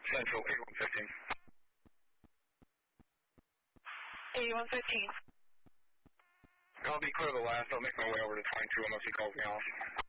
Central 8115. 8115. I'll be clear of the last. I'll make my way over to 22 unless he calls me off.